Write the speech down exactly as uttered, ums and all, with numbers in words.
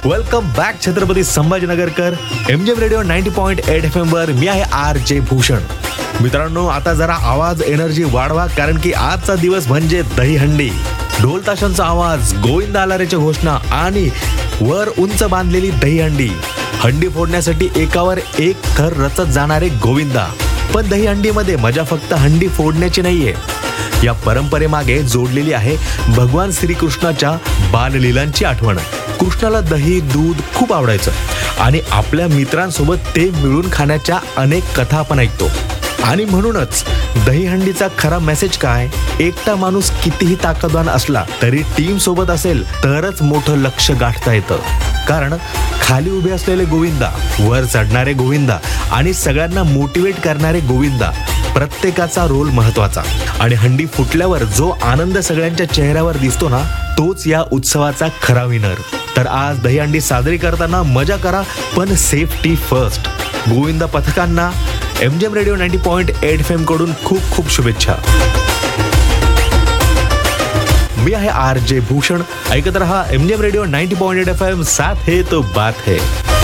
Welcome back Chhatrapati संभाजीनगरकर. एमजेम radio ninety point eight F M वर मी आहे R J Bhushan. मित्रांनो, आता जरा आवाज एनर्जी वाढवा, कारण की आजचा दिवस म्हणजे दहीहंडी. ढोल ताशांचा आवाज, गोविंदा आलारेच्या घोषणा आणि वर उंच बांधलेली दहीहंडी. हंडी फोडण्यासाठी एकावर एक थर रचत जाणारे गोविंदा. पण दहीहंडीमध्ये मजा फक्त हंडी फोडण्याची नाहीये. या परंपरेमागे जोडलेली आहे भगवान श्रीकृष्णाच्या बाललीलांची आठवण. कृष्णाला दही दूध खूप आवडायचं आणि आपल्या मित्रांसोबत ते मिळून खाण्याच्या अनेक कथा आपण ऐकतो. आणि म्हणूनच दहीहंडीचा खरा मेसेज काय? एकटा माणूस कितीही ताकदवान असला तरी टीम सोबत असेल तरच मोठं लक्ष गाठता येतं. कारण खाली उभे असलेले गोविंदा, वर चढणारे गोविंदा आणि सगळ्यांना मोटिवेट करणारे गोविंदा, प्रत्येकाचा रोल महत्वाचा. आणि हंडी फुटल्यावर जो आनंद सगळ्यांच्या चेहऱ्यावर दिसतो ना, तोच या उत्सवाचा खरा विनर. तर आज दहीहंडी साजरी करताना मजा करा, पण सेफ्टी फर्स्ट. गोविंदा पथकांना एमजेम radio ninety point eight F M कडून खूप खूप शुभेच्छा. मी आहे आर जे भूषण. ऐकत रहा एमजेम radio ninety point eight F M. साथ है तो बात है.